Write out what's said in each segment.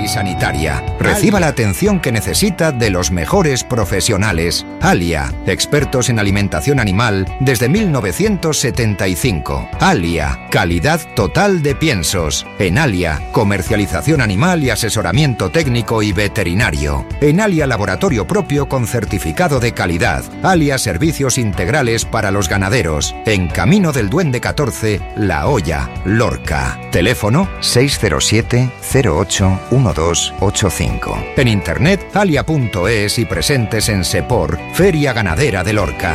y sanitaria. Reciba la atención que necesita de los mejores profesionales. Alia, expertos en alimentación animal desde 1975. Alia, calidad total de piensos. En Alia, comercialización animal y asesoramiento técnico y veterinario. En Alia, laboratorio propio con certificado de calidad. Alia, servicios integrales para los ganaderos. En Camino del Duende 14, La Hoya, Lorca. Teléfono 607-081285. En internet, alia.es y presentes en Sepor, Feria Ganadera de Lorca.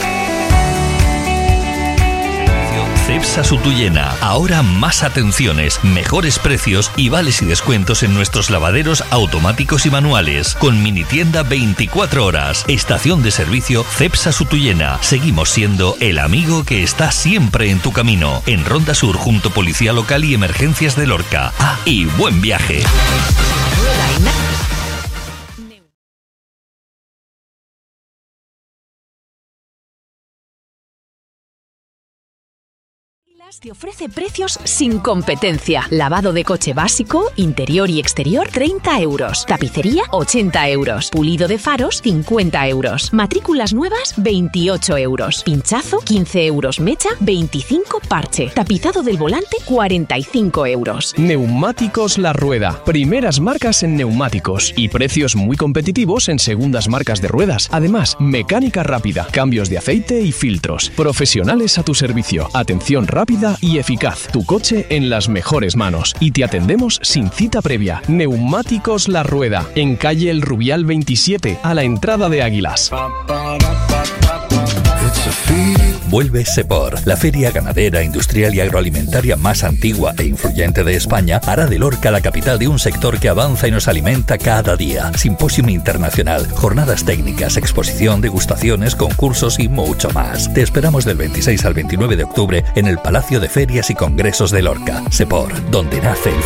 Cepsa Sutuyena. Ahora más atenciones, mejores precios y vales y descuentos en nuestros lavaderos automáticos y manuales. Con mini tienda 24 horas. Estación de servicio Cepsa Sutuyena. Seguimos siendo el amigo que está siempre en tu camino. En Ronda Sur, junto Policía Local y Emergencias de Lorca. Y buen viaje. Te ofrece precios sin competencia. Lavado de coche básico, interior y exterior, 30 euros. Tapicería, 80 euros. Pulido de faros, 50 euros. Matrículas nuevas, 28 euros. Pinchazo, 15 euros. Mecha, 25 parche. Tapizado del volante, 45 euros. Neumáticos La Rueda. Primeras marcas en neumáticos y precios muy competitivos en segundas marcas de ruedas. Además, mecánica rápida, cambios de aceite y filtros. Profesionales a tu servicio. Atención rápida y eficaz. Tu coche en las mejores manos. Y te atendemos sin cita previa. Neumáticos La Rueda. En calle El Rubial 27, a la entrada de Águilas. Vuelve Sepor, la feria ganadera, industrial y agroalimentaria más antigua e influyente de España, hará de Lorca la capital de un sector que avanza y nos alimenta cada día. Simposium internacional, jornadas técnicas, exposición, degustaciones, concursos y mucho más. Te esperamos del 26 al 29 de octubre en el Palacio de Ferias y Congresos de Lorca. Sepor, donde nace el